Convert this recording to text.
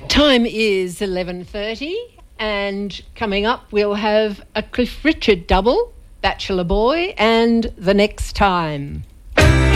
Time is 11:30 and coming up we'll have a Cliff Richard double, Bachelor Boy and The Next Time.